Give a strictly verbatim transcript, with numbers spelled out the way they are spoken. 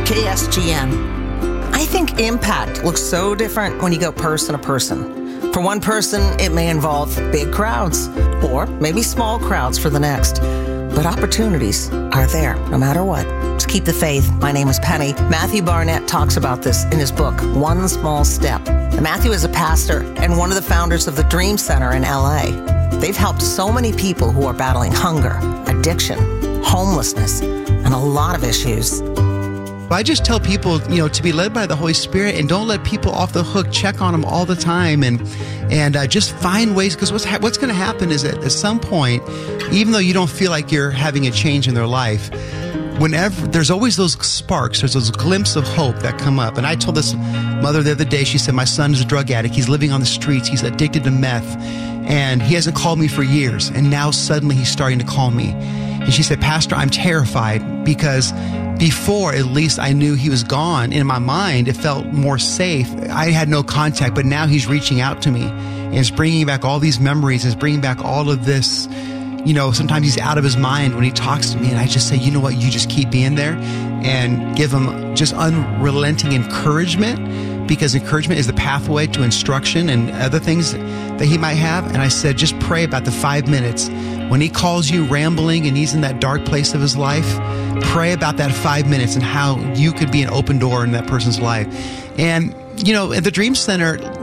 K S G N. I think impact looks so different when you go person to person. For one person, it may involve big crowds, or maybe small crowds for the next. But opportunities are there, no matter what. Just keep the faith. My name is Penny. Matthew Barnett talks about this in his book, One Small Step. And Matthew is a pastor and one of the founders of the Dream Center in L A. They've helped so many people who are battling hunger, addiction, homelessness, and a lot of issues. I just tell people, you know, to be led by the Holy Spirit and don't let people off the hook. Check on them all the time and and uh, just find ways, because what's ha- what's going to happen is that at some point, even though you don't feel like you're having a change in their life, whenever there's always those sparks, there's those glimpses of hope that come up. And I told this mother the other day, she said, my son is a drug addict. He's living on the streets. He's addicted to meth. And he hasn't called me for years. And now suddenly he's starting to call me. And she said, Pastor, I'm terrified because before, at least I knew he was gone. In my mind, it felt more safe. I had no contact, but now he's reaching out to me. And it's bringing back all these memories. It's bringing back all of this. You know, sometimes he's out of his mind when he talks to me. And I just say, you know what, you just keep being there and give him just unrelenting encouragement, because encouragement is the pathway to instruction and other things that he might have. And I said, just pray about the five minutes. When he calls you rambling and he's in that dark place of his life, pray about that five minutes and how you could be an open door in that person's life. And, you know, at the Dream Center,